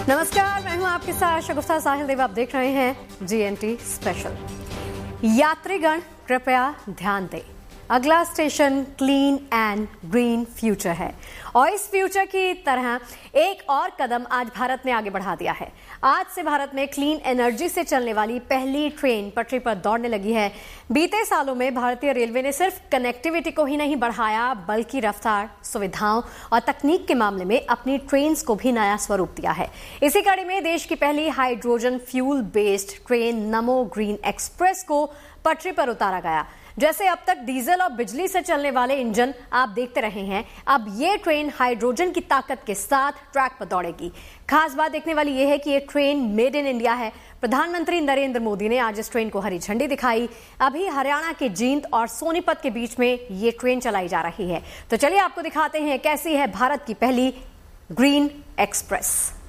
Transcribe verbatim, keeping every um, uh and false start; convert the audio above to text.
नमस्कार, मैं हूं आपके साथ शगुफ्ता साहिल देव। आप देख रहे हैं जीएनटी स्पेशल। यात्रीगण कृपया ध्यान दें, अगला station clean and green future है और इस फ्यूचर की तरह एक और कदम आज भारत ने आगे बढ़ा दिया है। आज से भारत में क्लीन एनर्जी से चलने वाली पहली ट्रेन पटरी पर दौड़ने लगी है। बीते सालों में भारतीय रेलवे ने सिर्फ कनेक्टिविटी को ही नहीं बढ़ाया, बल्कि रफ्तार, सुविधाओं और तकनीक के मामले में अपनी ट्रेन को भी नया स्वरूप दिया है। इसी कड़ी में देश की पहली हाइड्रोजन फ्यूल बेस्ड ट्रेन नमो ग्रीन एक्सप्रेस को पटरी पर उतारा गया। जैसे अब तक डीजल और बिजली से चलने वाले इंजन आप देखते रहे हैं, अब ये ट्रेन हाइड्रोजन की ताकत के साथ ट्रैक पर दौड़ेगी। खास बात देखने वाली यह है कि ये ट्रेन मेड इन इंडिया है। प्रधानमंत्री नरेंद्र मोदी ने आज इस ट्रेन को हरी झंडी दिखाई। अभी हरियाणा के जींद और सोनीपत के बीच में ये ट्रेन चलाई जा रही है। तो चलिए आपको दिखाते हैं कैसी है भारत की पहली ग्रीन एक्सप्रेस।